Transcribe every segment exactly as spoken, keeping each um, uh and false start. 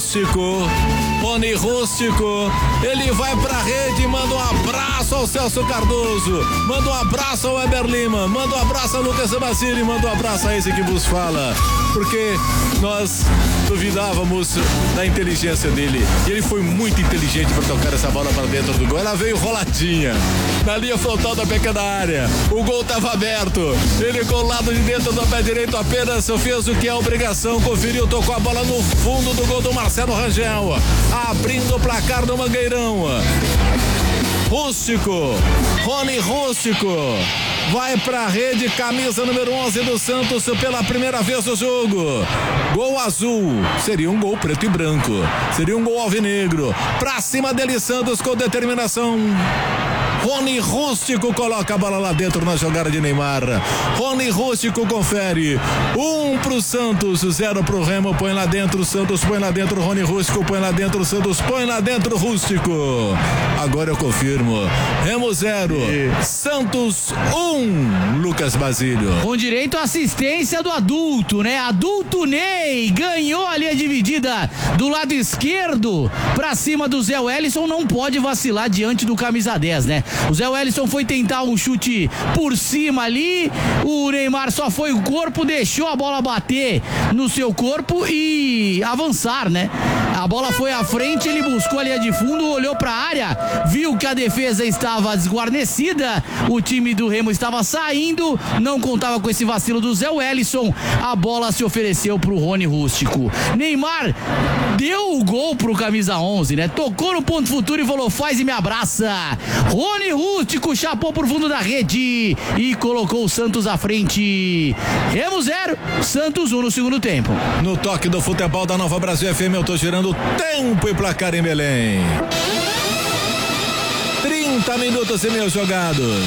Rústico. Rony Rústico, ele vai pra rede, manda um abraço ao Celso Cardoso, manda um abraço ao Weber Lima, manda um abraço ao Lucas Basile, manda um abraço a esse que vos fala, porque nós duvidávamos da inteligência dele, e ele foi muito inteligente para tocar essa bola para dentro do gol. Ela veio roladinha na linha frontal da pequena área, o gol estava aberto, ele com o lado de dentro do pé direito apenas fez o que é obrigação, conferiu, tocou a bola no fundo do gol do Marcelo Rangel, abrindo o placar do Mangueirão. Rústico, Rony Rústico vai pra rede, camisa número onze do Santos pela primeira vez no jogo. Gol azul, seria um gol preto e branco, seria um gol alvinegro. Pra cima dele Santos com determinação. Rony Rústico coloca a bola lá dentro na jogada de Neymar. Rony Rústico confere. Um pro Santos, zero pro Remo. Põe lá dentro, Santos põe lá dentro. Rony Rústico põe lá dentro, Santos põe lá dentro. Rústico. Agora eu confirmo. Remo zero, Santos um. Lucas Basílio. Com direito à assistência do adulto, né? Adulto Ney ganhou a linha dividida do lado esquerdo pra cima do Zé Wellison. Não pode vacilar diante do camisa dez, né? O Zé Wellison foi tentar um chute por cima ali, o Neymar só foi o corpo, deixou a bola bater no seu corpo e avançar, né? A bola foi à frente, ele buscou a linha de fundo, olhou para a área, viu que a defesa estava desguarnecida, o time do Remo estava saindo, não contava com esse vacilo do Zé Wellison, a bola se ofereceu pro Rony Rústico. Neymar deu o gol pro camisa onze, né? Tocou no ponto futuro e falou: faz e me abraça. Rony Rústico chapou por fundo da rede e colocou o Santos à frente. Remo zero, Santos um no segundo tempo. No toque do futebol da Nova Brasil F M, eu tô girando tempo e placar em Belém. trinta minutos e meio jogados.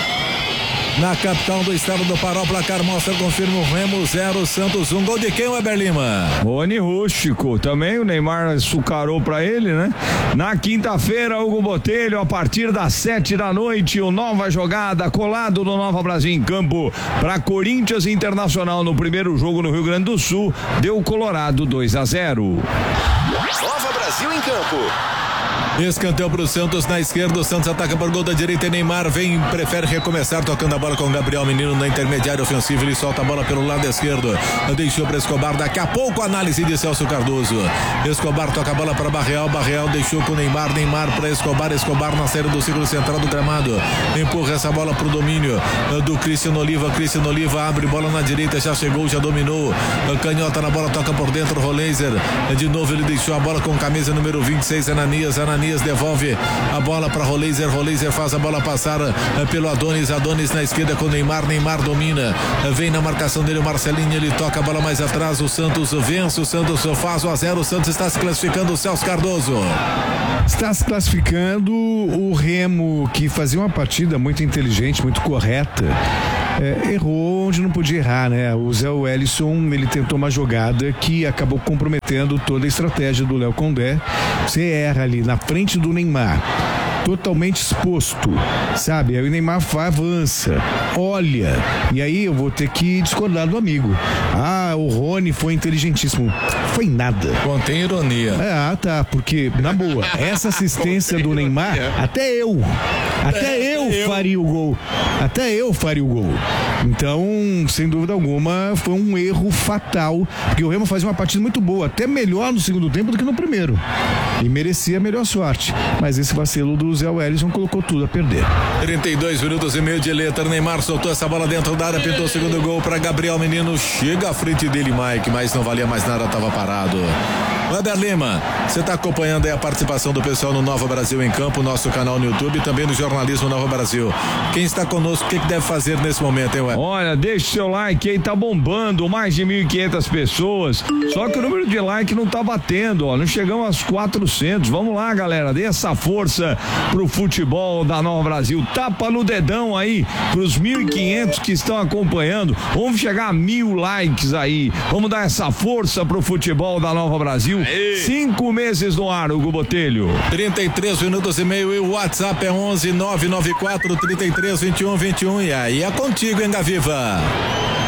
Na capital do estado do Pará, o placar mostra, confirma, o Remo zero, Santos um. Gol de quem, Weber Lima? Rony Rústico, também o Neymar açucarou pra ele, né? Na quinta-feira, Hugo Botelho, a partir das sete da noite, o Nova Jogada, colado no Nova Brasil em campo, pra Corinthians Internacional no primeiro jogo no Rio Grande do Sul, deu Colorado dois a zero. Nova Brasil em campo. Escanteio pro Santos na esquerda, o Santos ataca por gol da direita e Neymar vem, prefere recomeçar tocando a bola com o Gabriel Menino na intermediária ofensiva, ele solta a bola pelo lado esquerdo, deixou para Escobar, daqui a pouco análise de Celso Cardoso. Escobar toca a bola para Barreal, Barreal deixou com o Neymar, Neymar para Escobar, Escobar na saída do círculo central do gramado, empurra essa bola pro domínio do Cristiano Oliva, Cristiano Oliva abre bola na direita, já chegou, já dominou, canhota na bola, toca por dentro, Roleiser, de novo ele deixou a bola com camisa número vinte e seis, Ananias, Ananias devolve a bola para Roleiser, Roleiser faz a bola passar pelo Adonis, Adonis na esquerda com Neymar, Neymar domina, vem na marcação dele o Marcelinho, ele toca a bola mais atrás, o Santos vence, o Santos faz o a zero, o Santos está se classificando, o Celso Cardoso. Está se classificando o Remo, que fazia uma partida muito inteligente, muito correta. É, errou onde não podia errar, né? O Zé Wellison, ele tentou uma jogada que acabou comprometendo toda a estratégia do Léo Condé. Você erra ali na frente do Neymar, totalmente exposto, sabe? Aí o Neymar vai, avança, olha, e aí eu vou ter que discordar do amigo. Ah, o Rony foi inteligentíssimo. Foi nada. Contém ironia. É, ah, tá, porque, na boa, essa assistência do Neymar, até eu, até eu faria o gol. Até eu faria o gol. Então, sem dúvida alguma, foi um erro fatal, porque o Remo fazia uma partida muito boa, até melhor no segundo tempo do que no primeiro. E merecia a melhor sorte. Mas esse vacilo do Zé Wellison colocou tudo a perder. trinta e dois minutos e meio de letra. Neymar soltou essa bola dentro da área, pintou o segundo gol para Gabriel Menino. Chega à frente dele, Mike, mas não valia mais nada, estava parado. Weber Lima, você está acompanhando aí a participação do pessoal no Nova Brasil em Campo, nosso canal no YouTube e também no Jornalismo Nova Brasil. Quem está conosco, o que, que deve fazer nesse momento, hein, Weber? Olha, deixa o seu like aí, tá bombando, mais de mil e quinhentas pessoas, só que o número de like não tá batendo, ó, não chegamos aos quatrocentos, vamos lá, galera, dê essa força pro futebol da Nova Brasil, tapa no dedão aí pros mil e quinhentos que estão acompanhando, vamos chegar a mil likes aí, vamos dar essa força pro futebol da Nova Brasil. Aê. Cinco meses no ar, Hugo Botelho. trinta e três minutos e meio e o WhatsApp é onze nove nove quatro, trinta e três, vinte e um, vinte e um. E aí é contigo, hein, Gaviva?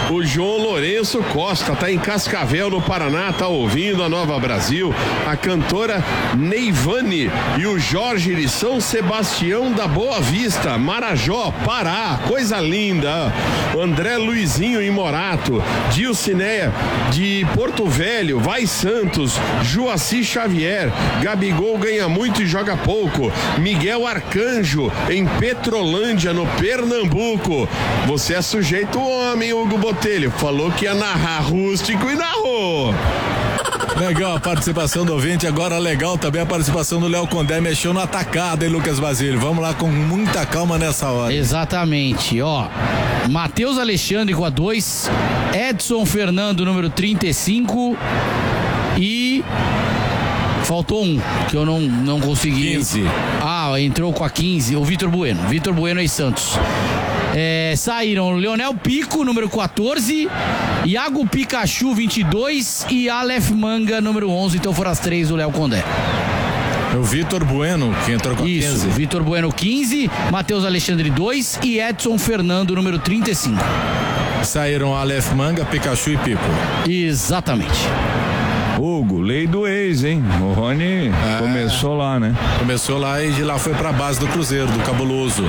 O João Lourenço Costa tá em Cascavel, no Paraná, tá ouvindo a Nova Brasil. A cantora Neivane e o Jorge de São Sebastião da Boa Vista, Marajó, Pará, coisa linda. O André Luizinho em Morato, Dilcinéia de Porto Velho, Vai Santos, Joaci Xavier, Gabigol ganha muito e joga pouco. Miguel Arcanjo em Petrolândia, no Pernambuco. Você é sujeito homem, Hugo Botelho. Falou que ia narrar rústico e narrou. Legal a participação do ouvinte, agora legal também a participação do Léo Condé, mexeu no atacado, hein, Lucas Basílio? Vamos lá com muita calma nessa hora. Exatamente, ó. Matheus Alexandre com a dois, Edson Fernando, número trinta e cinco, e faltou um, que eu não, não consegui. quinze. Ah, entrou com a quinze, o Vitor Bueno, Vitor Bueno e Santos. É, saíram Leonel Pico, número quatorze, Iago Pikachu, vinte e dois e Aleph Manga, número onze. Então foram as três do Léo Condé. O Vitor Bueno, que entrou com a Isso, quinze. Vitor Bueno, quinze, Matheus Alexandre, dois e Edson Fernando, número trinta e cinco. Saíram Aleph Manga, Pikachu e Pico. Exatamente. Hugo, lei do ex, hein? O Rony É. começou lá, né? Começou lá e de lá foi pra base do Cruzeiro, do Cabuloso.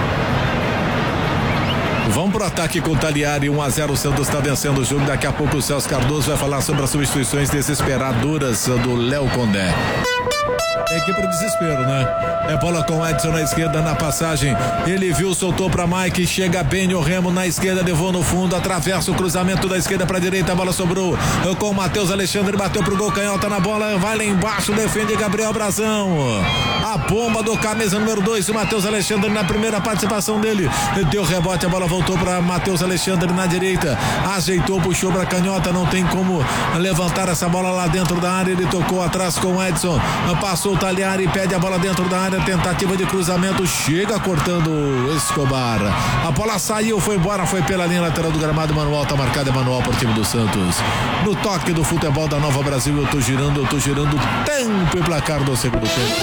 Vamos pro ataque com o Taliari, um a zero, o Santos está vencendo o jogo. Daqui a pouco o Celso Cardoso vai falar sobre as substituições desesperadoras do Léo Condé. É aqui pro desespero, né? É bola com o Edson na esquerda, na passagem. Ele viu, soltou pra Mike, chega bem o Remo na esquerda, levou no fundo, atravessa o cruzamento da esquerda pra direita, a bola sobrou com o Matheus Alexandre, bateu pro gol, canhota na bola, vai lá embaixo, defende Gabriel Brazão. A bomba do camisa número dois, o Matheus Alexandre na primeira participação dele. Deu rebote, a bola voltou pra Matheus Alexandre na direita, ajeitou, puxou pra canhota, não tem como levantar essa bola lá dentro da área, ele tocou atrás com o Edson, passou o Taliari, pede a bola dentro da área, tentativa de cruzamento, chega cortando o Escobar. A bola saiu, foi embora, foi pela linha lateral do gramado. Manual, tá marcado, é manual por time do Santos. No toque do futebol da Nova Brasil, eu tô girando, eu tô girando tempo e placar do segundo tempo.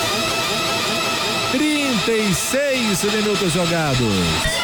trinta e seis minutos jogados.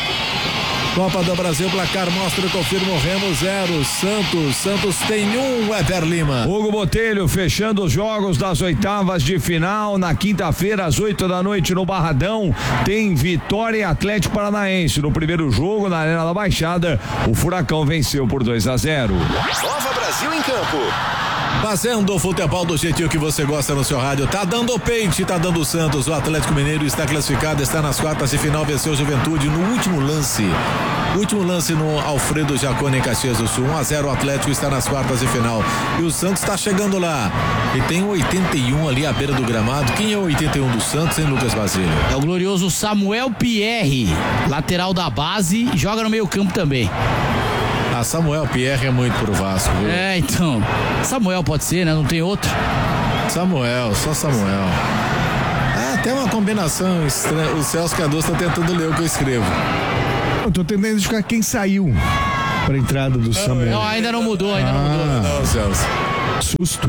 Copa do Brasil, placar mostra e confirma o Remo zero, Santos, Santos tem um, Weber Lima. Hugo Botelho fechando os jogos das oitavas de final na quinta-feira às oito da noite no Barradão, tem Vitória e Atlético Paranaense. No primeiro jogo na Arena da Baixada, o Furacão venceu por dois a zero. Nova Brasil em campo. Fazendo o futebol do jeitinho que você gosta no seu rádio. Tá dando o pente, tá dando o Santos. O Atlético Mineiro está classificado, está nas quartas de final, venceu o Juventude no último lance. Último lance no Alfredo Jaconi em Caxias do Sul. um a zero, o Atlético está nas quartas de final. E o Santos está chegando lá. E tem o oitenta e um ali à beira do gramado. Quem é o oitenta e um do Santos, hein, Lucas Basílio? É o glorioso Samuel Pierre, lateral da base, joga no meio campo também. A Samuel Pierre é muito pro Vasco, viu? É, então, Samuel pode ser, né? Não tem outro. Samuel, só Samuel. É, tem uma combinação estranha. O Celso Cardoso tá tentando ler o que eu escrevo. Eu tô tentando identificar quem saiu pra entrada do Samuel. Não, ainda não mudou, ainda Ah. não mudou. Não, Celso. Susto.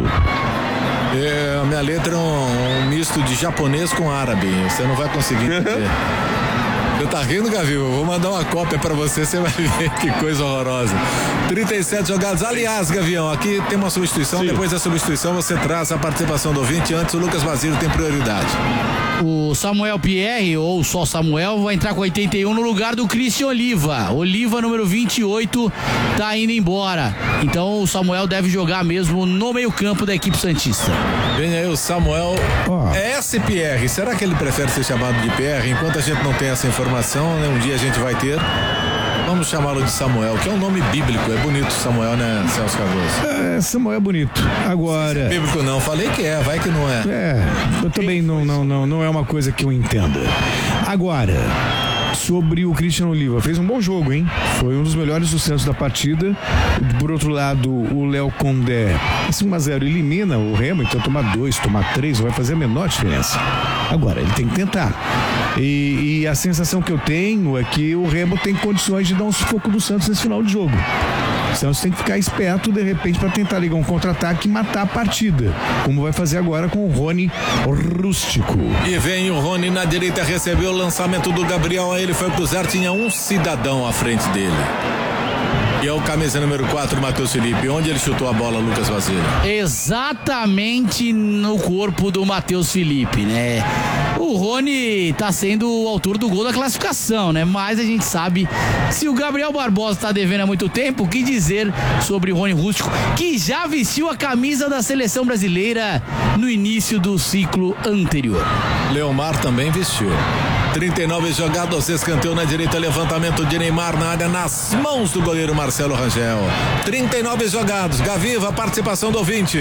É, a minha letra é um, um misto de japonês com árabe. Você não vai conseguir entender. Você tá rindo, Gavião? Eu vou mandar uma cópia pra você, você vai ver que coisa horrorosa. trinta e sete jogadas. Aliás, Gavião, aqui tem uma substituição. Sim. Depois da substituição você traz a participação do ouvinte. Antes o Lucas Basílio tem prioridade. O Samuel Pierre, ou só Samuel, vai entrar com oitenta e um no lugar do Christian Oliva. Oliva, número vinte e oito, tá indo embora. Então o Samuel deve jogar mesmo no meio campo da equipe santista. Vem aí o Samuel. Oh. É S P R. Será que ele prefere ser chamado de P R? Enquanto a gente não tem essa informação, né? Um dia a gente vai ter. Vamos chamá-lo de Samuel, que é um nome bíblico. É bonito Samuel, né, Celso Cardoso? É, Samuel é bonito. Agora. Bíblico não, falei que é, vai que não é. É, eu também não, não, não, não é uma coisa que eu entenda. Agora, sobre o Christian Oliva, fez um bom jogo, hein? Foi um dos melhores sucessos da partida. Por outro lado, o Léo Condé, esse um a zero elimina o Remo, então tomar dois, tomar três, não vai fazer a menor diferença. Agora, ele tem que tentar. E, e a sensação que eu tenho é que o Remo tem condições de dar um sufoco do Santos nesse final de jogo. O Santos tem que ficar esperto, de repente, para tentar ligar um contra-ataque e matar a partida, como vai fazer agora com o Rony Rústico. E vem o Rony na direita, recebeu o lançamento do Gabriel, aí ele foi cruzar, tinha um cidadão à frente dele. E é o camisa número quatro, Matheus Felipe. Onde ele chutou a bola, Lucas Basílio? Exatamente no corpo do Matheus Felipe, né? O Rony tá sendo o autor do gol da classificação, né? Mas a gente sabe, se o Gabriel Barbosa tá devendo há muito tempo, o que dizer sobre o Rony Rústico, que já vestiu a camisa da seleção brasileira no início do ciclo anterior. Leomar também vestiu. trinta e nove jogados, escanteio na direita, levantamento de Neymar na área, nas mãos do goleiro Marcelo Rangel. trinta e nove jogados, Gaviva, participação do ouvinte.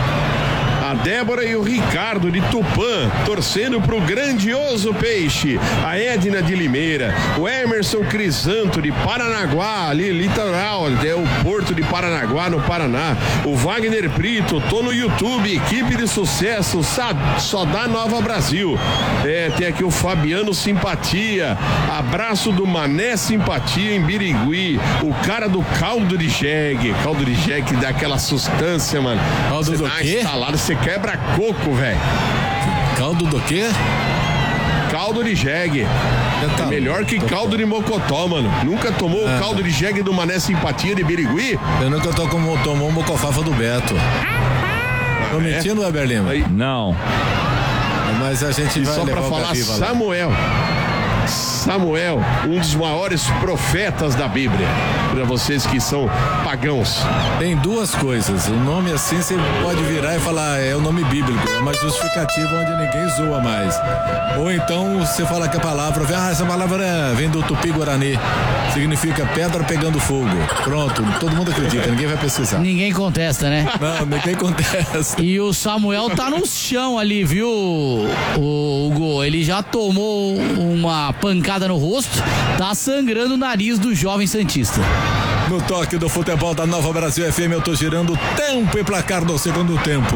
A Débora e o Ricardo de Tupã, torcendo pro grandioso Peixe. A Edna de Limeira, o Emerson Crisanto de Paranaguá, ali litoral, é o Porto de Paranaguá, no Paraná. O Wagner Brito, tô no YouTube, equipe de sucesso, só dá Nova Brasil. É, tem aqui o Fabiano Simpatia, abraço do Mané Simpatia em Birigui, o cara do caldo de jegue, caldo de jegue que dá aquela sustância, mano. Caldo do quê? Instalado, você quebra coco, velho. Caldo do quê? Caldo de jegue. Tá, é melhor que caldo de mocotó, mano. Nunca tomou ah. o caldo de jegue do Mané Simpatia de Birigui? Eu nunca tô como, tomou o mocofafa do Beto. Tô é? mentindo, Weber Lima? Aí. Não. Mas a gente e vai só pra falar Samuel. Lá. Samuel, um dos maiores profetas da Bíblia. Para vocês que são pagãos. Tem duas coisas. O nome assim você pode virar e falar é o nome bíblico, é uma justificativa onde ninguém zoa mais. Ou então você fala que a palavra, ah, essa palavra vem do Tupi-Guarani, significa pedra pegando fogo. Pronto, todo mundo acredita, ninguém vai pesquisar. Ninguém contesta, né? Não, ninguém contesta. E o Samuel tá no chão ali, viu, o Hugo? Ele já tomou uma pancada no rosto, tá sangrando o nariz do jovem santista. No toque do futebol da Nova Brasil F M, eu tô girando tempo e placar do segundo tempo.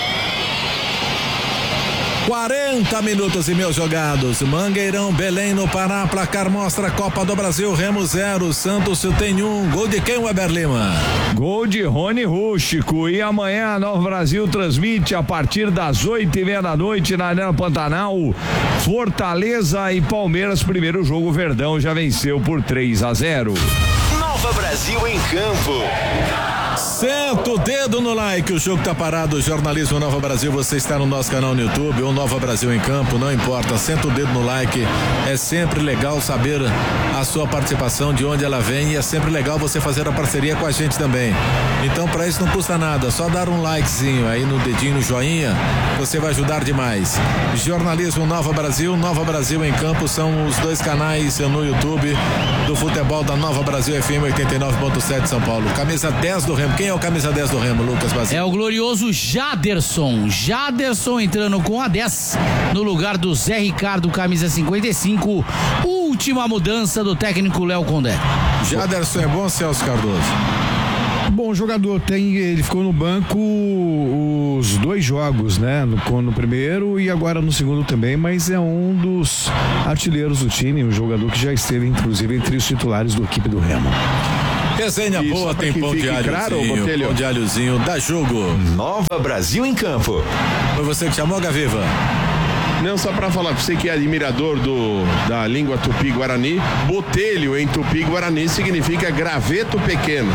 quarenta minutos e mil jogados. Mangueirão, Belém no Pará, placar mostra Copa do Brasil, Remo zero, Santos tem um. Gol de quem, Weber Lima? Gol de Rony Rústico. E amanhã a Nova Brasil transmite a partir das oito e meia da noite na Arena Pantanal, Fortaleza e Palmeiras. Primeiro jogo, Verdão já venceu por três a zero. Nova Brasil em campo. Senta o dedo no like, o jogo tá parado. Jornalismo Nova Brasil, você está no nosso canal no YouTube ou Nova Brasil em Campo, não importa, senta o dedo no like. É sempre legal saber a sua participação, de onde ela vem, e é sempre legal você fazer a parceria com a gente também. Então para isso não custa nada, só dar um likezinho aí no dedinho, no joinha, você vai ajudar demais. Jornalismo Nova Brasil, Nova Brasil em Campo são os dois canais no YouTube do futebol da Nova Brasil F M oitenta e nove ponto sete São Paulo. Camisa dez do Remo. Quem é o camisa dez do Remo, Lucas Basílio? É o glorioso Jaderson. Jaderson entrando com a dez no lugar do Zé Ricardo, camisa cinquenta e cinco. Última mudança do técnico Léo Condé. Jaderson é bom, Celso Cardoso? Bom jogador, tem, ele ficou no banco os dois jogos, né? No, no primeiro e agora no segundo também, mas é um dos artilheiros do time, um jogador que já esteve, inclusive, entre os titulares do equipe do Remo. Resenha e boa, tem pão de alhozinho, claro, pão de alhozinho, dá jogo. Nova Brasil em campo. Foi você que chamou, Gaviva? Não, só pra falar pra você que é admirador do, da língua tupi-guarani, botelho em tupi-guarani significa graveto pequeno.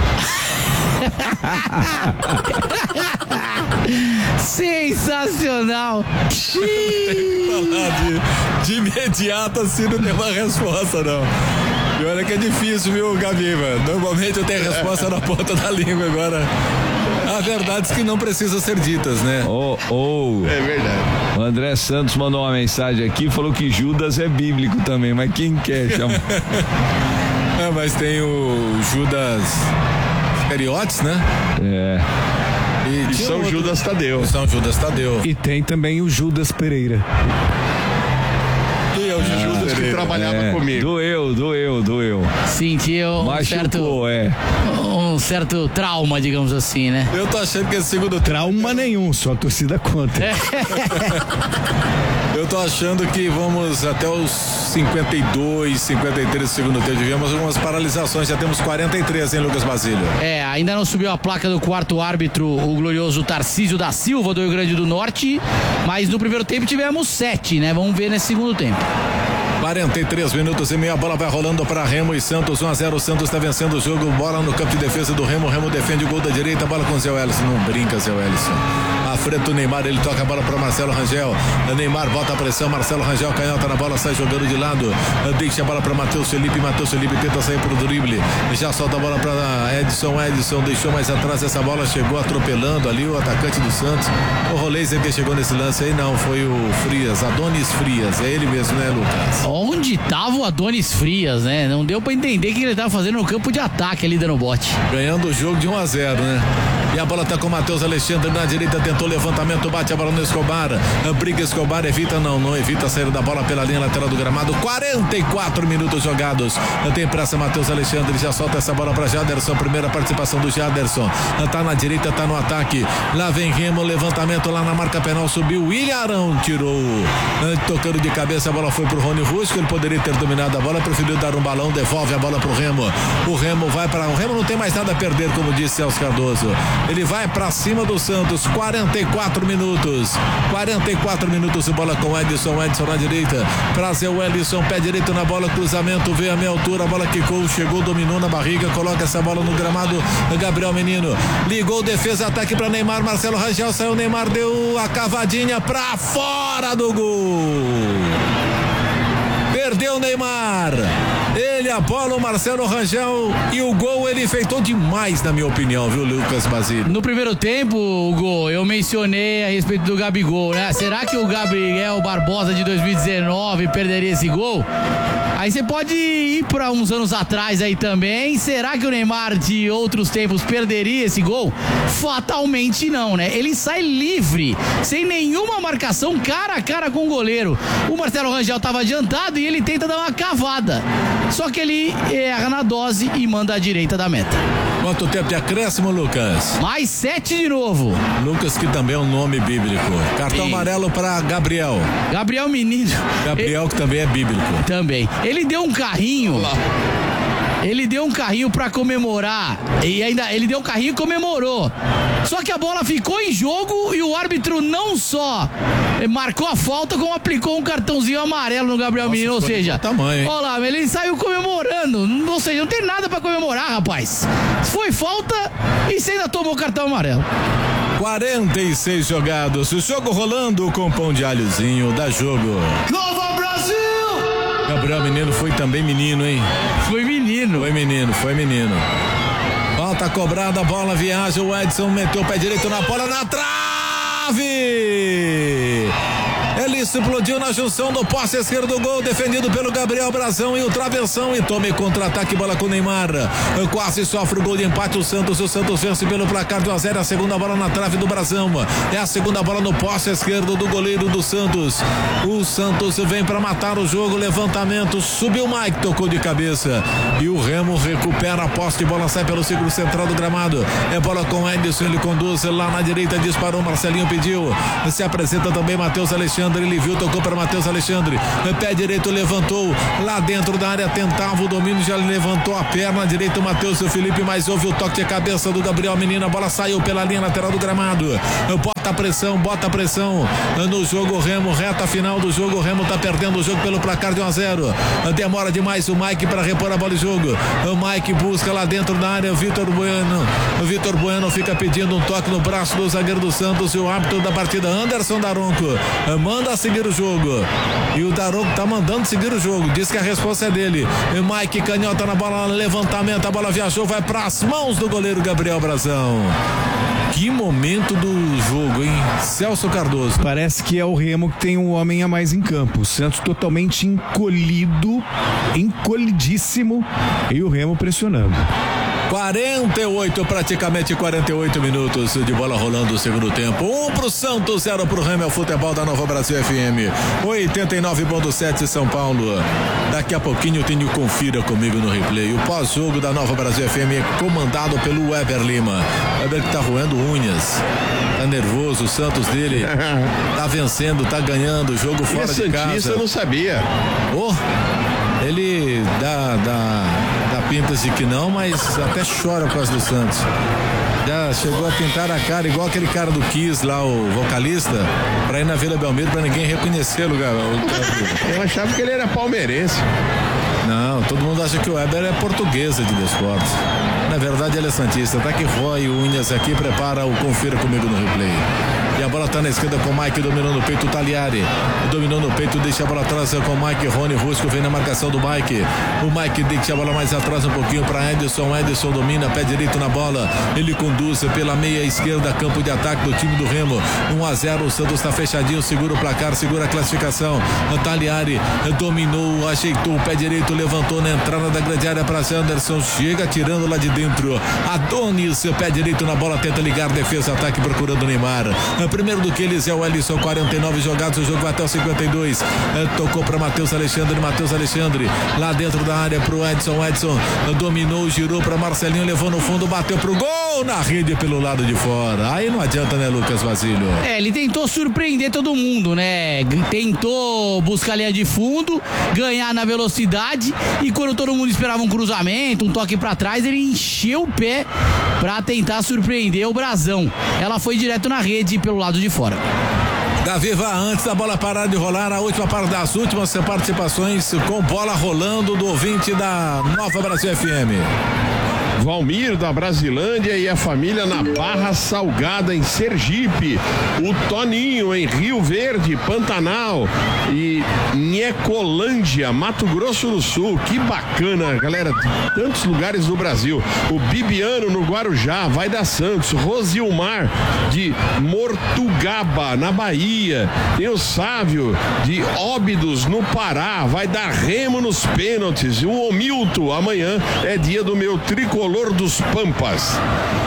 Sensacional. Falar de, de imediato assim não tem uma resposta, não. E olha que é difícil, viu, Gaviva? Normalmente eu tenho a resposta na ponta da língua, agora há verdades que não precisam ser ditas, né? Oh, oh. É verdade. O André Santos mandou uma mensagem aqui e falou que Judas é bíblico também, mas quem quer chama? É, mas tem o Judas Iscariotes, né? É. E, e São outro... Judas Tadeu. São Judas Tadeu. E tem também o Judas Pereira. E é o Judas que trabalhava é, comigo. Doeu, doeu, doeu. Sentiu um Machucou, certo, é. um certo trauma, digamos assim, né? Eu tô achando que esse segundo trauma nenhum, só a torcida conta. É. Eu tô achando que vamos até os cinquenta e dois, cinquenta e três do segundo tempo. Tivemos algumas paralisações, já temos quarenta e três, hein, Lucas Basílio? É, ainda não subiu a placa do quarto árbitro, o glorioso Tarcísio da Silva, do Rio Grande do Norte, mas no primeiro tempo tivemos sete, né? Vamos ver nesse segundo tempo. quarenta e três minutos e meia, a bola vai rolando para Remo e Santos, um a zero, o Santos está vencendo o jogo, bola no campo de defesa do Remo, o Remo defende o gol da direita, bola com o Zé Wellison, não brinca Zé Wellison, à frente do Neymar, ele toca a bola para Marcelo Rangel, Neymar bota a pressão, Marcelo Rangel canhota na bola, sai jogando de lado, deixa a bola para Matheus Felipe, Matheus Felipe tenta sair pro drible, já solta a bola para Edson, Edson deixou mais atrás essa bola, chegou atropelando ali o atacante do Santos, o Roleiser que chegou nesse lance aí, não, foi o Frias, Adonis Frias, é ele mesmo, né, Lucas? Onde tava o Adonis Frias, né? Não deu pra entender o que ele tava fazendo no campo de ataque ali dando bote. Ganhando o jogo de um a zero, né? E a bola tá com o Matheus Alexandre na direita, tentou levantamento, bate a bola no Escobar, briga Escobar, evita não, não evita a saída da bola pela linha lateral do gramado, quarenta e quatro minutos jogados, tem pressa Matheus Alexandre, já solta essa bola pra Jaderson, primeira participação do Jaderson, tá na direita, tá no ataque, lá vem Remo, levantamento lá na marca penal, subiu o Ilharão, tirou, tocando de cabeça, a bola foi pro Rony Rusco, ele poderia ter dominado a bola, preferiu dar um balão, devolve a bola pro Remo, o Remo vai para, o Remo não tem mais nada a perder, como disse Celso Cardoso, ele vai pra cima do Santos, quarenta e quatro minutos, quarenta e quatro minutos, bola com Edson, Edson na direita, pra Zé Wellison, pé direito na bola, cruzamento, veio a meia altura, a bola quicou, chegou, dominou na barriga, coloca essa bola no gramado, Gabriel Menino, ligou, defesa, ataque pra Neymar, Marcelo Rangel, saiu, Neymar deu a cavadinha pra fora do gol, perdeu o Neymar, ele apola o Marcelo Rangel e o gol ele feitou demais, na minha opinião, viu, Lucas Basílio? No primeiro tempo, Hugo, eu mencionei a respeito do Gabigol, né? Será que o Gabriel Barbosa de dois mil e dezenove perderia esse gol? Aí você pode ir para uns anos atrás aí também. Será que o Neymar de outros tempos perderia esse gol? Fatalmente não, né? Ele sai livre, sem nenhuma marcação, cara a cara com o goleiro. O Marcelo Rangel estava adiantado e ele tenta dar uma cavada. Só que ele erra na dose e manda à direita da meta. Quanto tempo de acréscimo, Lucas? Mais sete de novo. Lucas, que também é um nome bíblico. Cartão Sim. amarelo para Gabriel. Gabriel Menino. Gabriel, ele... que também é bíblico. Também. Ele deu um carrinho. Olá. Ele deu um carrinho pra comemorar. E ainda ele deu um carrinho e comemorou. Só que a bola ficou em jogo e o árbitro não só marcou a falta, como aplicou um cartãozinho amarelo no Gabriel Menino. Ou seja, tamanho, olha lá, ele saiu comemorando. Ou seja, não tem nada pra comemorar, rapaz. Foi falta e você ainda tomou cartão amarelo. quarenta e seis jogados. O jogo rolando com pão de alhozinho. Dá jogo. Nova Brasil! Gabriel Menino foi também menino, hein? Foi menino. Foi menino, foi menino. Falta cobrada, a bola viaja, o Edson meteu o pé direito na bola, na trave! Ele explodiu na junção do poste esquerdo do gol, defendido pelo Gabriel Brazão e o travessão, e tome contra-ataque, bola com o Neymar, quase sofre o gol de empate o Santos, o Santos vence pelo placar de um a zero, a segunda bola na trave do Brazão, é a segunda bola no poste esquerdo do goleiro do Santos, o Santos vem para matar o jogo, levantamento, subiu o Mike, tocou de cabeça, e o Remo recupera a posse, bola sai pelo círculo central do gramado, é bola com o Edson, ele conduz lá na direita, disparou, Marcelinho pediu, se apresenta também Matheus Alexandre, ele viu, tocou para Matheus Alexandre, pé direito levantou, lá dentro da área tentava o domínio, já levantou a perna direita o Matheus Felipe, mas houve o toque de cabeça do Gabriel Menino, a bola saiu pela linha lateral do gramado, bota a pressão, bota a pressão no jogo, Remo, reta final do jogo, o Remo tá perdendo o jogo pelo placar de um a zero, demora demais o Mike para repor a bola de jogo, o Mike busca lá dentro da área, o Vitor Bueno, o Vitor Bueno fica pedindo um toque no braço do zagueiro do Santos e o árbitro da partida, Anderson Daronco, manda seguir o jogo, e o Daronco tá mandando seguir o jogo, diz que a resposta é dele, e Mike canhota na bola, levantamento, a bola viajou, vai pras mãos do goleiro Gabriel Brazão. Que momento do jogo, hein? Celso Cardoso. Parece que é o Remo que tem um homem a mais em campo. O Santos totalmente encolhido, encolhidíssimo, e o Remo pressionando. quarenta e oito, praticamente quarenta e oito minutos de bola rolando o segundo tempo. Um pro Santos, zero pro Remo, é o futebol da Nova Brasil F M. oitenta e nove ponto sete São Paulo. Daqui a pouquinho eu tenho Confira comigo no replay. O pós-jogo da Nova Brasil F M é comandado pelo Weber Lima. Weber que tá roendo unhas. Tá nervoso, o Santos dele tá vencendo, tá ganhando, jogo fora de Santista, casa. Eu não sabia. Oh, ele dá, dá, dá pintas de que não, mas até chora por causa do Santos. Já chegou a pintar a cara igual aquele cara do Kiss lá, o vocalista, pra ir na Vila Belmiro pra ninguém reconhecê-lo, garoto. Eu achava que ele era palmeirense. Não, todo mundo acha que o Weber é portuguesa de desportos. Na verdade, ele é santista. Tá que rói unhas aqui, prepara o confira comigo no replay. E a bola tá na esquerda com o Mike dominando o peito, o Taliari. Dominando o peito, deixa a bola atrás com o Mike. Rony Rusco vem na marcação do Mike. O Mike deixa a bola mais atrás um pouquinho para Edson. Edson domina, pé direito na bola. Ele conduz pela meia esquerda, campo de ataque do time do Remo. um a zero, o Santos tá fechadinho, segura o placar, segura a classificação. O Taliari dominou, ajeitou o pé direito, levantou na entrada da grande área para Anderson. Chega tirando lá de dentro. Adonis, pé direito na bola, tenta ligar defesa, ataque procurando o Neymar. Primeiro do que eles é o Alisson, quarenta e nove jogados, o jogo vai até o cinquenta e dois. É, tocou para Matheus Alexandre, Matheus Alexandre lá dentro da área pro Edson, Edson dominou, girou para Marcelinho, levou no fundo, bateu pro gol na rede pelo lado de fora. Aí não adianta, né, Lucas Basílio? É, ele tentou surpreender todo mundo, né? Tentou buscar a linha de fundo, ganhar na velocidade e quando todo mundo esperava um cruzamento, um toque para trás, ele encheu o pé para tentar surpreender o Brasão. Ela foi direto na rede pelo lado de fora. Gaviva, antes da bola parar de rolar, a última parte das últimas participações com bola rolando do ouvinte da Nova Brasil F M. Valmir da Brasilândia e a família na Barra Salgada em Sergipe, o Toninho em Rio Verde, Pantanal e Nhecolândia, Mato Grosso do Sul. Que bacana, galera, tantos lugares do Brasil. O Bibiano no Guarujá, vai dar Santos. Rosilmar de Mortugaba na Bahia, tem o Sávio de Óbidos no Pará, vai dar Remo nos pênaltis. O Omilton, amanhã é dia do meu tricolor dos Pampas.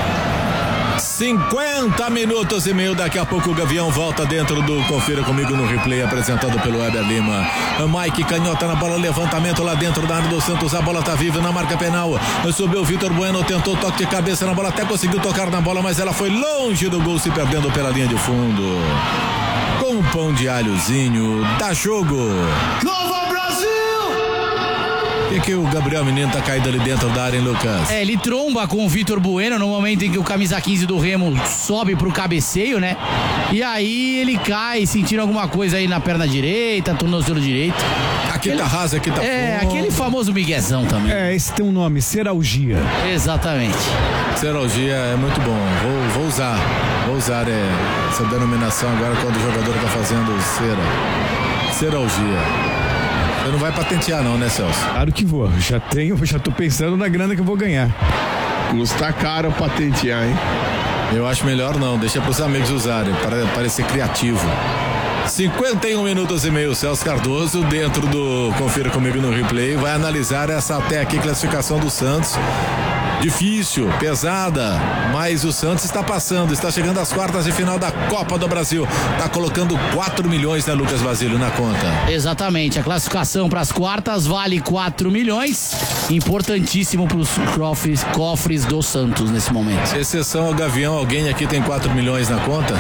cinquenta minutos e meio, daqui a pouco o Gavião volta dentro do Confira Comigo no replay, apresentado pelo Weber Lima. Mike canhota na bola, levantamento lá dentro da área do Santos, a bola tá viva na marca penal, subiu o Vitor Bueno, tentou toque de cabeça na bola, até conseguiu tocar na bola, mas ela foi longe do gol, se perdendo pela linha de fundo. Com um pão de alhozinho, dá jogo. Nova Brasil! O que, que o Gabriel Menino tá caído ali dentro da área, hein, Lucas? É, ele tromba com o Vitor Bueno no momento em que o camisa quinze do Remo sobe pro cabeceio, né? E aí ele cai sentindo alguma coisa aí na perna direita, tornozelo direito. Aqui aquele, tá raso, aqui tá É, fundo. Aquele famoso miguezão também. É, esse tem um nome, seralgia. Exatamente. Seralgia é muito bom, vou, vou usar, vou usar é, essa denominação agora quando o jogador tá fazendo cera. Seralgia. Você não vai patentear não, né, Celso? Claro que vou, já tenho, já tô pensando na grana que eu vou ganhar. Custa caro patentear, hein? Eu acho melhor não, deixa pros amigos usarem, para parecer criativo. cinquenta e um minutos e meio, Celso Cardoso dentro do Confira Comigo no replay, vai analisar essa até aqui classificação do Santos. Difícil, pesada, mas o Santos está passando, está chegando às quartas de final da Copa do Brasil, está colocando quatro milhões, né, Lucas Basílio, na conta. Exatamente, a classificação para as quartas vale quatro milhões, importantíssimo para os cofres, cofres do Santos nesse momento. Exceção ao Gavião, alguém aqui tem quatro milhões na conta?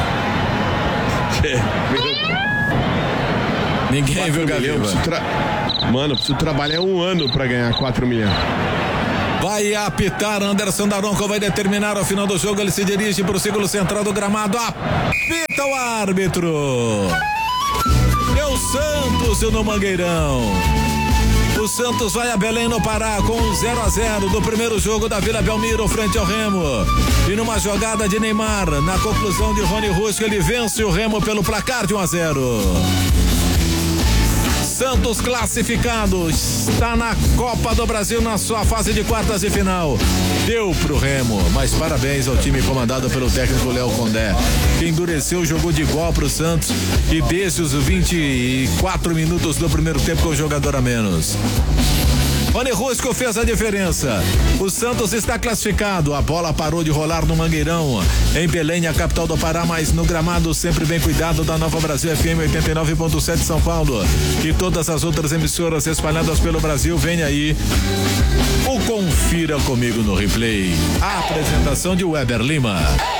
Ninguém viu o Gavião. Tra... Mano, preciso trabalhar um ano para ganhar quatro milhões. Vai apitar, Anderson Daronco vai determinar ao final do jogo, ele se dirige para o círculo central do gramado, apita o árbitro. Deu Santos no Mangueirão. O Santos vai a Belém no Pará com zero a zero do primeiro jogo da Vila Belmiro frente ao Remo. E numa jogada de Neymar, na conclusão de Rony Rusco, ele vence o Remo pelo placar de um a zero. Santos classificado, está na Copa do Brasil na sua fase de quartas de final. Deu pro Remo, mas parabéns ao time comandado pelo técnico Léo Condé, que endureceu, jogou de igual pro Santos e desde os vinte e quatro minutos do primeiro tempo com o jogador a menos. Rony Rusco fez a diferença. O Santos está classificado. A bola parou de rolar no Mangueirão, em Belém, a capital do Pará, mas no gramado sempre bem cuidado da Nova Brasil F M oitenta e nove ponto sete São Paulo e todas as outras emissoras espalhadas pelo Brasil. Vem aí o Confira Comigo no replay. A apresentação de Weber Lima.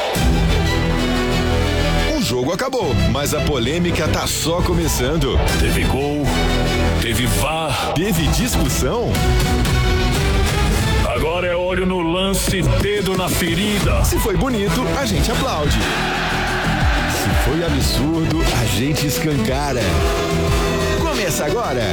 O jogo acabou, mas a polêmica tá só começando. Teve gol, teve V A R, teve discussão. Agora é hora Olho no lance, dedo na ferida. Se foi bonito, a gente aplaude. Se foi absurdo, a gente escancara. Começa agora.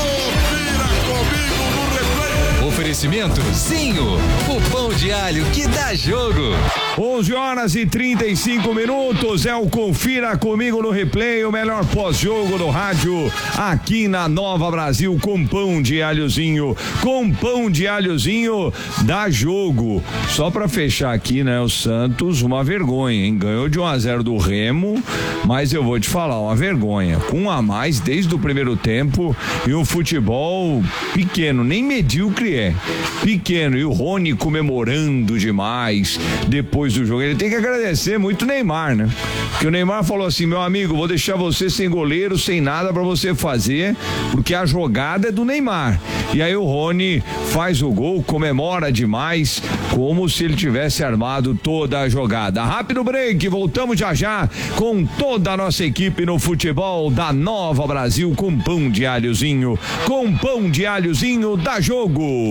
Oferecimento Zinho, o pão de alho que dá jogo. onze horas e trinta e cinco minutos, é o Confira Comigo no Replay, o melhor pós-jogo do rádio, aqui na Nova Brasil, com pão de alhozinho, com pão de alhozinho, dá jogo. Só pra fechar aqui, né, o Santos, uma vergonha, hein, ganhou de um a zero do Remo, mas eu vou te falar, uma vergonha, com um a mais desde o primeiro tempo e um futebol pequeno, nem medíocre é, pequeno, e o Rony comemorando demais, depois do jogo, ele tem que agradecer muito o Neymar, né? Porque o Neymar falou assim, meu amigo, vou deixar você sem goleiro, sem nada pra você fazer, porque a jogada é do Neymar. E aí o Rony faz o gol, comemora demais, como se ele tivesse armado toda a jogada. Rápido break, voltamos já já com toda a nossa equipe no futebol da Nova Brasil, com pão de alhozinho, com pão de alhozinho, dá jogo.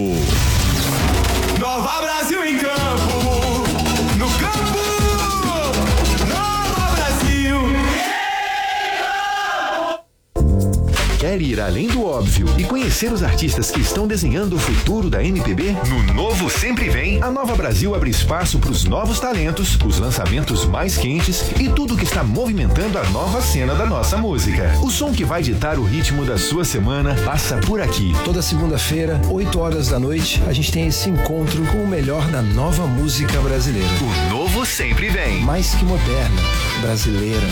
Nova Brasil em campo, no campo, Nova Brasil. Quer ir além do óbvio e conhecer os artistas que estão desenhando o futuro da M P B? No Novo Sempre Vem, a Nova Brasil abre espaço para os novos talentos, os lançamentos mais quentes e tudo que está movimentando a nova cena da nossa música. O som que vai ditar o ritmo da sua semana passa por aqui. Toda segunda-feira, oito horas da noite, a gente tem esse encontro com o melhor da nova música brasileira. O Novo Sempre Vem. Mais que moderna, brasileira.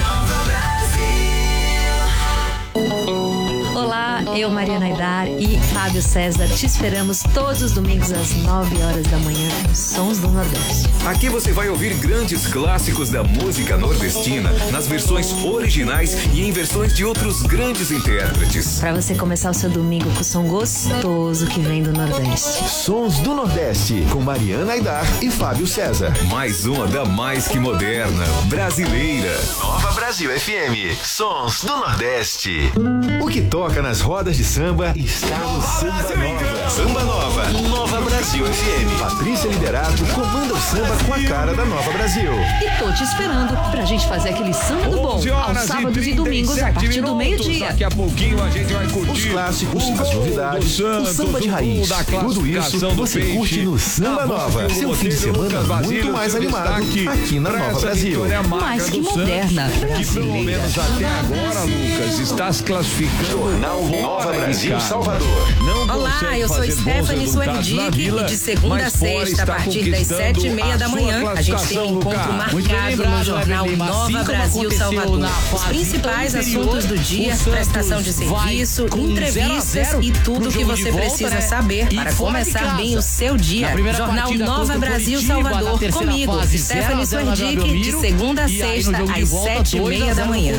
Olá, eu, Mariana Aidar e Fábio César te esperamos todos os domingos às nove horas da manhã nos Sons do Nordeste. Aqui você vai ouvir grandes clássicos da música nordestina nas versões originais e em versões de outros grandes intérpretes. Para você começar o seu domingo com o som gostoso que vem do Nordeste. Sons do Nordeste, com Mariana Aidar e Fábio César. Mais uma da mais que moderna, brasileira. Nova Brasil F M, Sons do Nordeste. O que toca nas rodas de samba está no Samba Nova. Samba Nova, Nova Brasil F M. Patrícia Liberato comanda o samba com a cara da Nova Brasil. E tô te esperando pra gente fazer aquele samba do bom aos sábados e domingos a partir do meio-dia. Daqui a pouquinho a gente vai curtir os clássicos, as novidades, o samba de raiz. Tudo isso você curte no Samba Nova. Seu fim de semana muito mais animado aqui na Nova Brasil. Mais que moderna, que pelo menos até agora, Lucas, está se classificando Nova Brasil, Salvador. Olá, eu sou Stephanie Suerdick e de segunda a sexta, a partir das sete e meia da manhã, a gente tem um encontro marcado no jornal Nova Brasil Salvador. Os principais assuntos do dia, prestação de serviço, entrevistas e tudo o que você precisa saber para começar bem o seu dia. Jornal Nova Brasil Salvador, comigo, Stephanie Suerdick, de segunda a sexta, às sete e meia da manhã.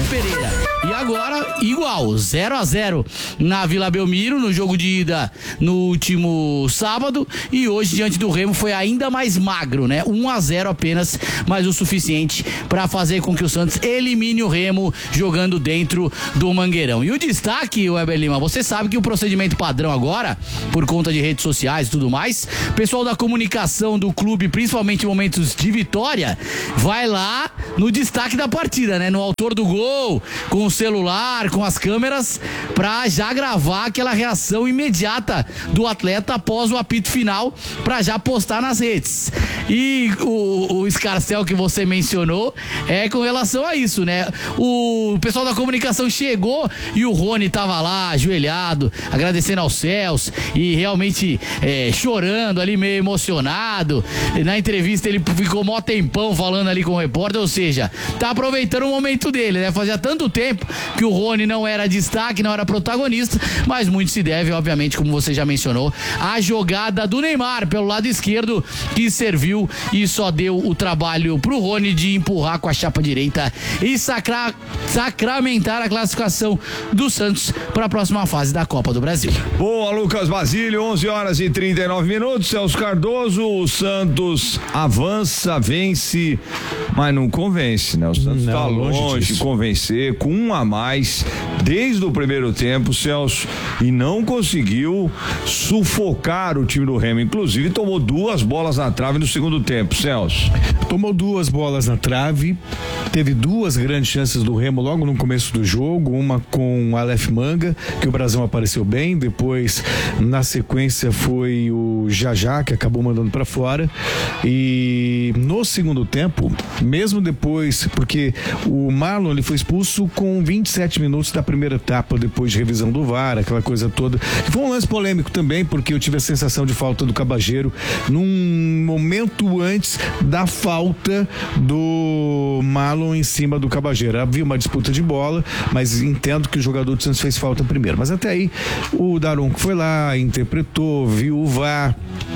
E agora, igual, zero a zero na Vila Belmiro, no jogo de ida no último sábado, e hoje diante do Remo foi ainda mais magro, né? um a zero apenas, mas o suficiente para fazer com que o Santos elimine o Remo jogando dentro do Mangueirão. E o destaque, Weber Lima, você sabe que o procedimento padrão agora, por conta de redes sociais e tudo mais, o pessoal da comunicação do clube, principalmente em momentos de vitória, vai lá no destaque da partida, né? No autor do gol, com o celular, com as câmeras, pra já gravar aquela reação imediata do atleta após o apito final, pra já postar nas redes. E o, o escarcel que você mencionou é com relação a isso, né? O pessoal da comunicação chegou e o Rony tava lá, ajoelhado, agradecendo aos céus e realmente é, chorando ali, meio emocionado. Na entrevista ele ficou mó tempão falando ali com o repórter, ou seja, tá aproveitando o momento dele, né? Fazia tanto tempo que o Rony não era destaque, não era protagonista, mas muito se deve, obviamente, como você já mencionou, à jogada do Neymar pelo lado esquerdo, que serviu e só deu o trabalho pro Rony de empurrar com a chapa direita e sacra, sacramentar a classificação do Santos para a próxima fase da Copa do Brasil. Boa, Lucas Basílio, onze horas e trinta e nove minutos, Celso Cardoso, o Santos avança, vence mas não convence, né? O Santos está longe, longe de convencer, com um a mais desde o primeiro tempo, Celso, e não conseguiu sufocar o time do Remo. Inclusive tomou duas bolas na trave no segundo tempo, Celso. Tomou duas bolas na trave, teve duas grandes chances do Remo logo no começo do jogo, uma com o Aleph Manga, que o Brasão apareceu bem, depois na sequência foi o Jajá, que acabou mandando para fora, e no segundo tempo, mesmo depois, porque o Marlon ele foi expulso com vinte e sete minutos da primeira etapa, depois de revisão do V A R, aquela coisa toda, foi um lance polêmico também, porque eu tive a sensação de falta do Cabageiro num momento antes da falta do Marlon em cima do Cabageiro. Havia uma disputa de bola, mas entendo que o jogador do Santos fez falta primeiro, mas até aí o Daronco foi lá, interpretou, viu o V A R.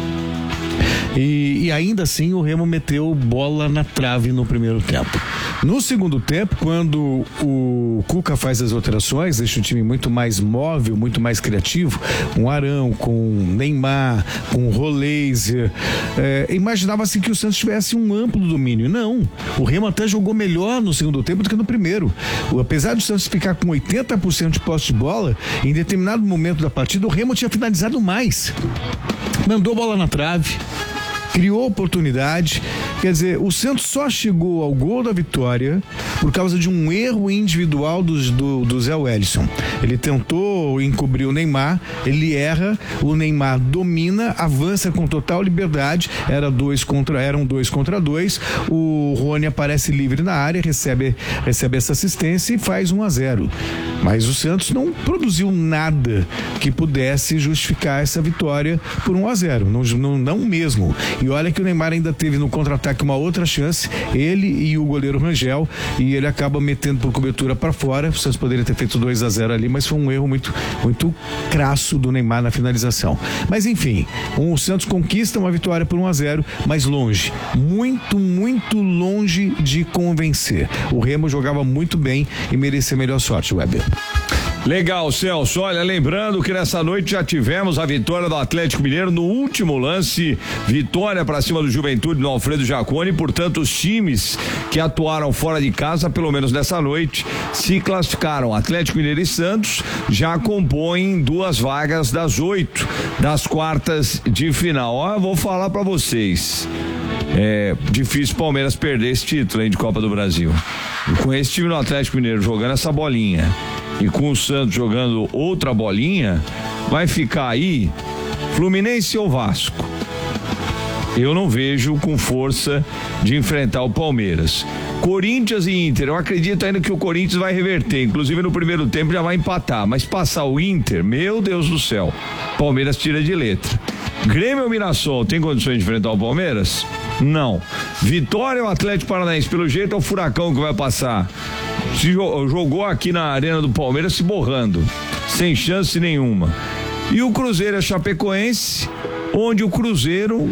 E, e ainda assim o Remo meteu bola na trave no primeiro tempo. No segundo tempo, quando o Cuca faz as alterações, deixa o time muito mais móvel, muito mais criativo, com Arão, com Neymar, com Roleiser, é, imaginava-se que o Santos tivesse um amplo domínio. Não, o Remo até jogou melhor no segundo tempo do que no primeiro. O, apesar do Santos ficar com oitenta por cento de posse de bola, em determinado momento da partida o Remo tinha finalizado mais. Mandou bola na trave, criou oportunidade, quer dizer, o Santos só chegou ao gol da vitória por causa de um erro individual do, do, do Zé Wellison. Ele tentou encobrir o Neymar, ele erra, o Neymar domina, avança com total liberdade, era dois contra, eram dois contra dois, o Rony aparece livre na área, recebe, recebe essa assistência e faz um a zero. Mas o Santos não produziu nada que pudesse justificar essa vitória por um a zero, não, não, não mesmo. E olha que o Neymar ainda teve no contra-ataque uma outra chance, ele e o goleiro Rangel, e ele acaba metendo por cobertura para fora. O Santos poderia ter feito dois a zero ali, mas foi um erro muito, muito crasso do Neymar na finalização. Mas enfim, o Santos conquista uma vitória por um a zero, mas longe, muito, muito longe de convencer. O Remo jogava muito bem e merecia melhor sorte, Weber. Legal, Celso. Olha, lembrando que nessa noite já tivemos a vitória do Atlético Mineiro no último lance, vitória para cima do Juventude no Alfredo Jaconi. Portanto, os times que atuaram fora de casa, pelo menos nessa noite, se classificaram. Atlético Mineiro e Santos já compõem duas vagas das oito das quartas de final. Ó, eu vou falar para vocês, é difícil o Palmeiras perder esse título, hein, de Copa do Brasil. E com esse time do Atlético Mineiro jogando essa bolinha e com o Santos jogando outra bolinha, vai ficar aí Fluminense ou Vasco. Eu não vejo com força de enfrentar o Palmeiras. Corinthians e Inter, eu acredito ainda que o Corinthians vai reverter, inclusive no primeiro tempo já vai empatar, mas passar o Inter, meu Deus do céu, Palmeiras tira de letra. Grêmio ou Mirassol, tem condições de enfrentar o Palmeiras? Não. Vitória ou Atlético Paranaense, pelo jeito é o Furacão que vai passar. Se jogou aqui na arena do Palmeiras se borrando, sem chance nenhuma. E o Cruzeiro é Chapecoense, onde o Cruzeiro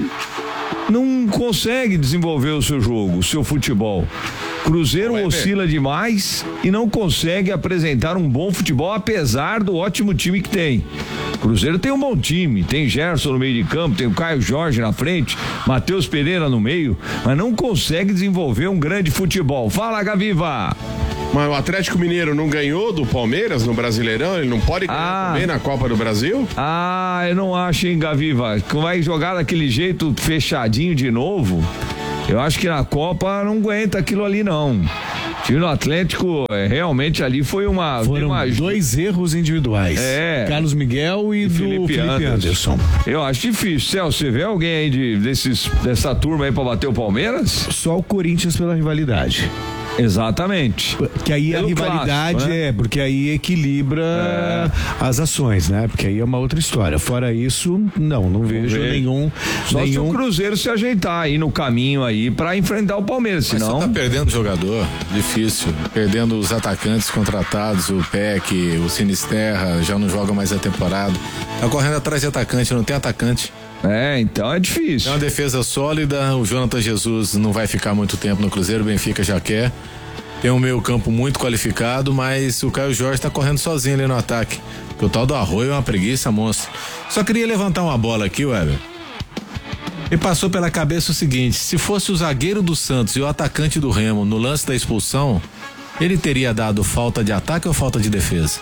não consegue desenvolver o seu jogo, o seu futebol. Cruzeiro oscila demais e não consegue apresentar um bom futebol, apesar do ótimo time que tem. Cruzeiro tem um bom time, tem Gerson no meio de campo, tem o Caio Jorge na frente, Matheus Pereira no meio, mas não consegue desenvolver um grande futebol. Fala, Gaviva! Mas o Atlético Mineiro não ganhou do Palmeiras no Brasileirão? Ele não pode ganhar ah, também na Copa do Brasil? Ah, eu não acho, hein, Gaviva? Vai jogar daquele jeito fechadinho de novo? Eu acho que na Copa não aguenta aquilo ali, não. O time do Atlético, é, realmente ali foi uma... Foram uma... dois erros individuais. É. Carlos Miguel e, e do Felipe, Felipe Anderson. Anderson. Eu acho difícil. Celso, você vê alguém aí de, desses, dessa turma aí pra bater o Palmeiras? Só o Corinthians pela rivalidade. Exatamente. Que aí Pelo a rivalidade clássico, né? É, porque aí equilibra é. as ações, né? Porque aí é uma outra história. Fora isso, não, não vejo nenhum. Só nenhum... se o Cruzeiro se ajeitar aí no caminho aí pra enfrentar o Palmeiras, senão... Mas você tá perdendo jogador, difícil. Perdendo os atacantes contratados, o Peck, o Sinisterra, já não joga mais a temporada. Tá correndo atrás de atacante, não tem atacante. É, então é difícil. É uma defesa sólida, o Jonathan Jesus não vai ficar muito tempo no Cruzeiro, o Benfica já quer. Tem um meio campo muito qualificado, mas o Caio Jorge tá correndo sozinho ali no ataque. Porque o tal do Arroio é uma preguiça, monstro. Só queria levantar uma bola aqui, Weber. Me passou pela cabeça o seguinte: se fosse o zagueiro do Santos e o atacante do Remo no lance da expulsão, ele teria dado falta de ataque ou falta de defesa?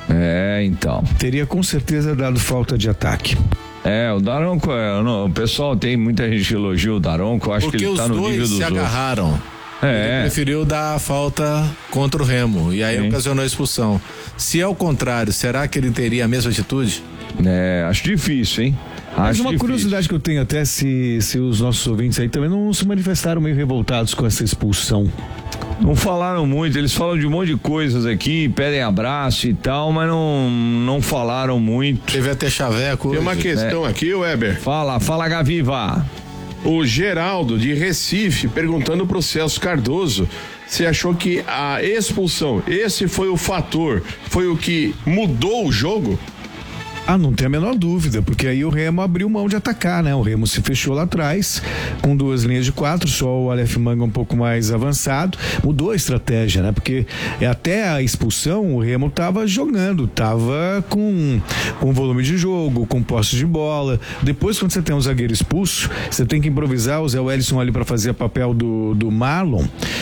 É, então. Teria com certeza dado falta de ataque. É, o Daronco, é, não, o pessoal tem muita gente que elogia o Daronco, acho Porque que ele tá no nível dos os dois se agarraram. É. Ele preferiu dar a falta contra o Remo e aí Sim. ocasionou a expulsão. Se é o contrário, será que ele teria a mesma atitude? É, acho difícil, hein? Mas Acho uma difícil. curiosidade que eu tenho até se, se os nossos ouvintes aí também não se manifestaram meio revoltados com essa expulsão. Não falaram muito, eles falam de um monte de coisas aqui, pedem abraço e tal, mas não, não falaram muito. Teve até chaveco. Tem uma questão é. aqui, Weber. Fala, fala, Gaviva. O Geraldo de Recife perguntando pro Celso Cardoso se achou que a expulsão, esse foi o fator, foi o que mudou o jogo? Ah, não tem a menor dúvida, porque aí o Remo abriu mão de atacar, né? O Remo se fechou lá atrás, com duas linhas de quatro, só o Aleph Manga um pouco mais avançado, mudou a estratégia, né? Porque até a expulsão o Remo tava jogando, tava com, com volume de jogo, com posse de bola. Depois, quando você tem um zagueiro expulso, você tem que improvisar o Zé Wellison ali para fazer o papel do, do Marlon,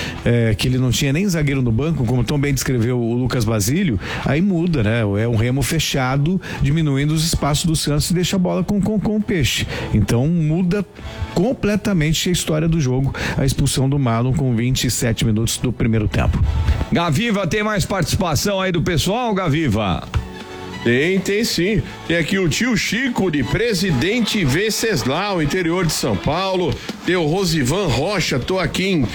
é, que ele não tinha nem zagueiro no banco, como tão bem descreveu o Lucas Basílio, aí muda, né? É um Remo fechado, diminuindo os espaços do Santos e deixa a bola com, com, com o peixe. Então muda completamente a história do jogo, a expulsão do Marlon com vinte e sete minutos do primeiro tempo. Gaviva, tem mais participação aí do pessoal, Gaviva? Tem, tem sim. Tem aqui o tio Chico de Presidente Venceslau, interior de São Paulo. Tem o Rosivan Rocha, tô aqui em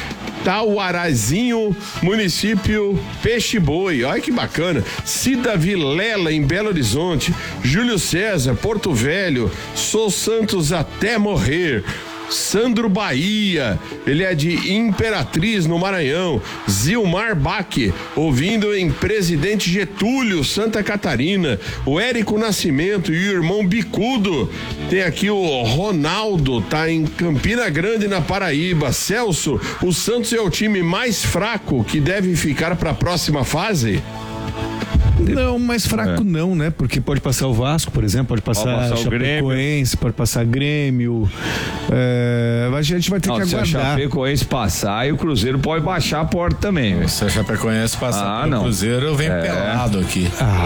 Tauarazinho, município Peixe Boi. Olha que bacana. Cida Vilela, em Belo Horizonte. Júlio César, Porto Velho. Sou Santos até morrer. Sandro Bahia, ele é de Imperatriz, no Maranhão. Zilmar Bach, ouvindo em Presidente Getúlio, Santa Catarina. O Érico Nascimento e o irmão Bicudo. Tem aqui o Ronaldo, tá em Campina Grande, na Paraíba. Celso, o Santos é o time mais fraco que deve ficar para a próxima fase? Não, mais fraco é. não, né? Porque pode passar o Vasco, por exemplo, pode passar, pode passar Chapecoense, pode passar Grêmio. É, a gente vai ter não, que aguardar. Se a Chapecoense passar, e o Cruzeiro pode baixar a porta também. Se a Chapecoense passar ah, pelo Cruzeiro, eu venho é. pelado aqui.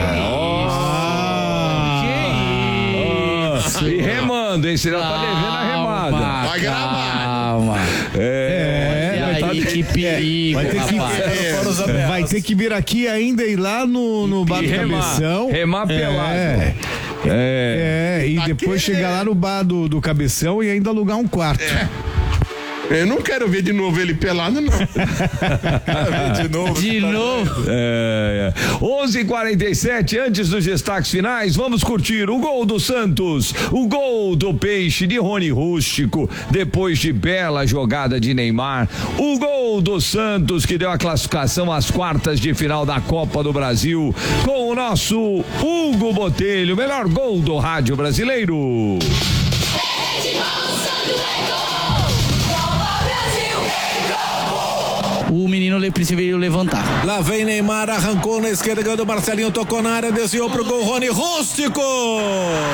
Ah, é. Que isso! E remando, hein? Você já tá devendo a remada. Vai gravar. Calma. É. Aí, que perigo, vai ter que, é, vai ter que vir aqui ainda e lá no, no bar do Cabeção. Remar pelado. É, é, é, e tá depois querendo. chegar lá no bar do, do Cabeção e ainda alugar um quarto. É. Eu não quero ver de novo ele pelado, não. de novo. De novo. É, é. onze e quarenta e sete, antes dos destaques finais, vamos curtir o gol do Santos, o gol do Peixe de Rony Rústico, depois de bela jogada de Neymar, o gol do Santos que deu a classificação às quartas de final da Copa do Brasil, com o nosso Hugo Botelho, melhor gol do rádio brasileiro. O menino preferiu levantar. Lá vem Neymar, arrancou na esquerda, ganhou do Marcelinho, tocou na área, desviou pro gol, Rony Rústico!